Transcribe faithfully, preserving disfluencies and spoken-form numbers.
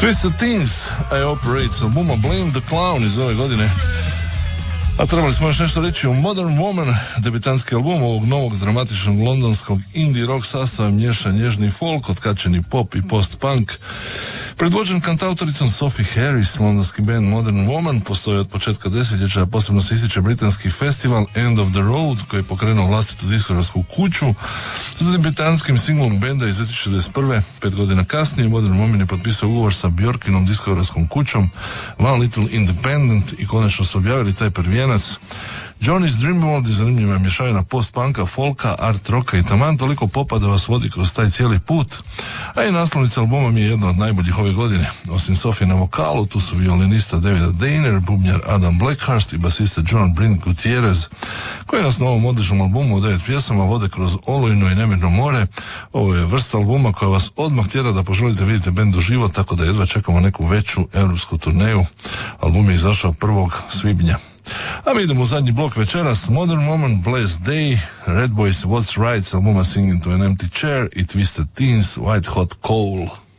Twisted Teens, I Operate, s albuma Blame the Clown iz ove godine. A trebali smo još nešto reći o Modern Woman, debitanski album ovog novog dramatičnog londonskog indie rock sastava, miješa nježni folk, otkačeni pop i post-punk. Predvođen kantautoricom Sophie Harris, londonski band Modern Woman postoji od početka desetljeća, posebno se ističe britanski festival End of the Road, koji je pokrenuo vlastitu diskografsku kuću. Za debitanskim singlom benda iz dvije tisuće dvadeset prve, pet godina kasnije, Modern Woman je potpisao ugovor sa Bjorkinom diskografskom kućom One Little Independent i konačno su objavili taj prvijenac. Johnny's Dream World je zanimljiva mješavina post-punka, folka, art rocka i taman toliko popa da vas vodi kroz taj cijeli put. A i naslovnica albuma mi je jedna od najboljih ove godine. Osim Sofije na vokalu, tu su violinista Davida Dainer, bubnjar Adam Blackhurst i basista John Bryn Gutierrez, koji nas na ovom odličnom albumu u devet pjesama vode kroz olujno i nemirno more. Ovo je vrsta albuma koja vas odmah tjera da poželite vidjeti bend uživo, tako da jedva čekamo neku veću europsku turneju. Album je izašao prvog svibnja. A mi idemo u zadnji blok večeras. Modern Woman, Blessed Day, Red Boys, What's Right, s albuma Singing to an Empty Chair i Twisted Teens, White Hot Coal.